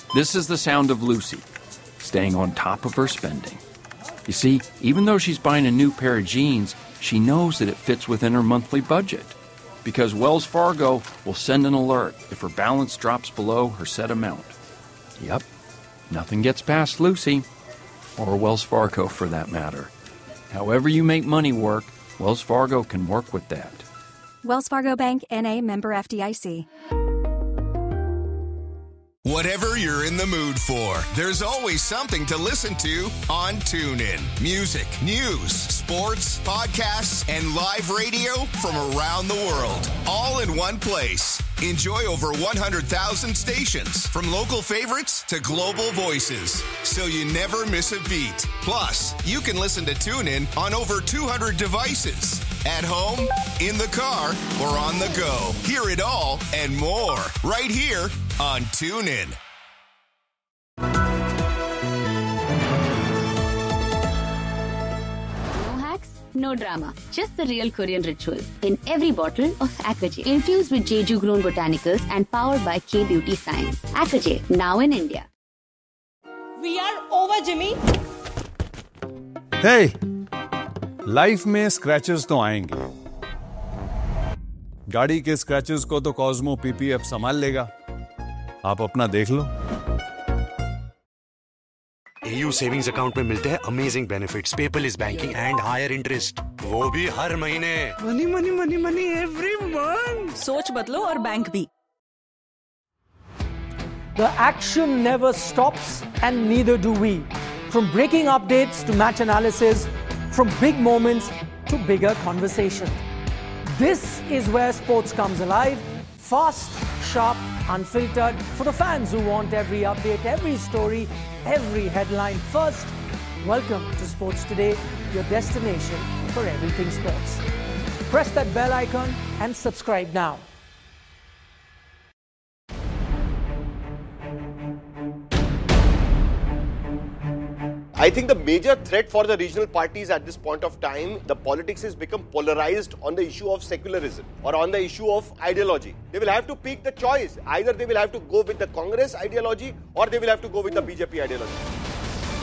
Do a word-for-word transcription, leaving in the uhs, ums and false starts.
This is the sound of Lucy, staying on top of her spending. You see, even though she's buying a new pair of jeans, she knows that it fits within her monthly budget. Because Wells Fargo will send an alert if her balance drops below her set amount. Yep, nothing gets past Lucy, or Wells Fargo for that matter. However you make money work, Wells Fargo can work with that. Wells Fargo Bank, N A, member F D I C. Whatever you're in the mood for, there's always something to listen to on TuneIn. Music, news, sports, podcasts, and live radio from around the world, all in one place. Enjoy over one hundred thousand stations, from local favorites to global voices, so you never miss a beat. Plus, you can listen to TuneIn on over two hundred devices. At home, in the car, or on the go. Hear it all and more right here on TuneIn. No hacks, no drama. Just the real Korean ritual. In every bottle of Akaje. Infused with Jeju-grown botanicals and powered by K-Beauty Science. Akaje, now in India. We are over, Jimmy. Hey! Life में scratches तो आएंगे। गाड़ी के scratches को तो Cosmo PPF संभाल लेगा। आप अपना देख लो। A U सेविंग्स अकाउंट में मिलते हैं amazing benefits, paperless banking and higher interest, वो भी हर महीने। Money money money money every month. सोच बदलो और बैंक भी। The action never stops and neither do we. From breaking updates to match analysis, from big moments to bigger conversation. This is where sports comes alive. Fast, sharp, unfiltered. For the fans who want every update, every story, every headline first. Welcome to Sports Today, your destination for everything sports. Press that bell icon and subscribe now. I think the major threat for the regional parties at this point of time, the politics has become polarized on the issue of secularism or on the issue of ideology. They will have to pick the choice. Either they will have to go with the Congress ideology or they will have to go with the B J P ideology.